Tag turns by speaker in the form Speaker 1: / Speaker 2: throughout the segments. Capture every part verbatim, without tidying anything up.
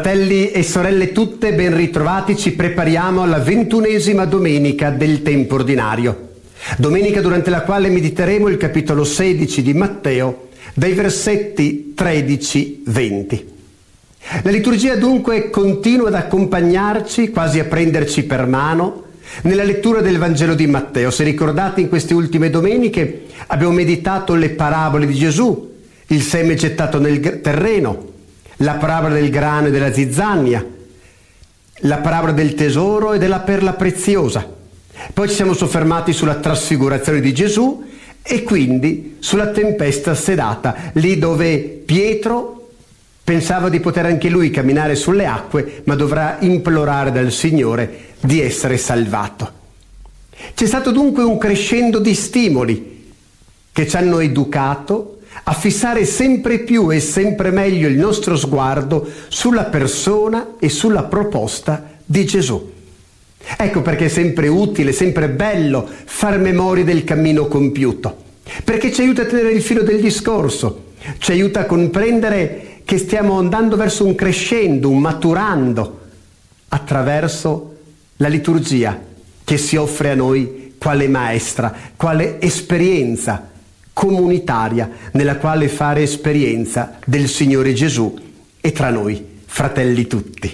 Speaker 1: Fratelli e sorelle tutte, ben ritrovati, ci prepariamo alla ventunesima domenica del tempo ordinario. Domenica durante la quale mediteremo il capitolo sedici di Matteo, dai versetti tredici venti. La liturgia dunque continua ad accompagnarci, quasi a prenderci per mano, nella lettura del Vangelo di Matteo. Se ricordate, in queste ultime domeniche abbiamo meditato le parabole di Gesù, il seme gettato nel terreno, la parabola del grano e della zizzania, la parabola del tesoro e della perla preziosa. Poi ci siamo soffermati sulla trasfigurazione di Gesù e quindi sulla tempesta sedata, lì dove Pietro pensava di poter anche lui camminare sulle acque, ma dovrà implorare dal Signore di essere salvato. C'è stato dunque un crescendo di stimoli che ci hanno educato a fissare sempre più e sempre meglio il nostro sguardo sulla persona e sulla proposta di Gesù. Ecco perché è sempre utile, sempre bello far memoria del cammino compiuto, perché ci aiuta a tenere il filo del discorso, ci aiuta a comprendere che stiamo andando verso un crescendo, un maturando, attraverso la liturgia che si offre a noi quale maestra, quale esperienza comunitaria nella quale fare esperienza del Signore Gesù e tra noi, fratelli tutti.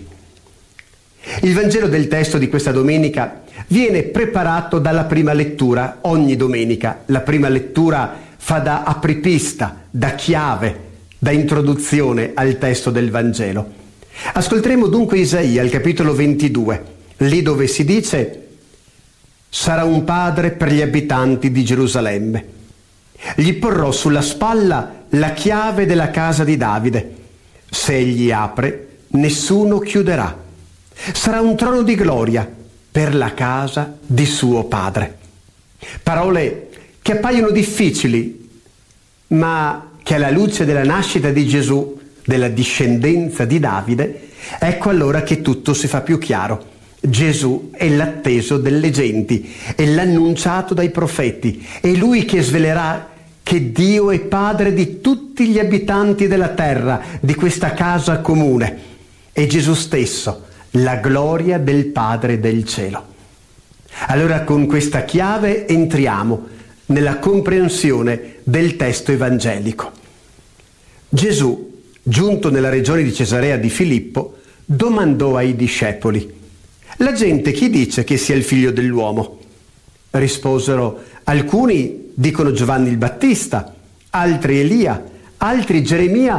Speaker 1: Il Vangelo del testo di questa domenica viene preparato dalla prima lettura ogni domenica. La prima lettura fa da apripista, da chiave, da introduzione al testo del Vangelo. Ascolteremo dunque Isaia, al capitolo ventidue, lì dove si dice: «Sarà un padre per gli abitanti di Gerusalemme. Gli porrò sulla spalla la chiave della casa di Davide. Se egli apre, nessuno chiuderà. Sarà un trono di gloria per la casa di suo padre». Parole che appaiono difficili, ma che alla luce della nascita di Gesù, della discendenza di Davide, ecco allora che tutto si fa più chiaro. Gesù è l'atteso delle genti, è l'annunciato dai profeti, è lui che svelerà che Dio è padre di tutti gli abitanti della terra, di questa casa comune. È Gesù stesso, la gloria del Padre del cielo. Allora con questa chiave entriamo nella comprensione del testo evangelico. Gesù, giunto nella regione di Cesarea di Filippo, domandò ai discepoli: «La gente chi dice che sia il figlio dell'uomo?» Risposero: «Alcuni dicono Giovanni il Battista, altri Elia, altri Geremia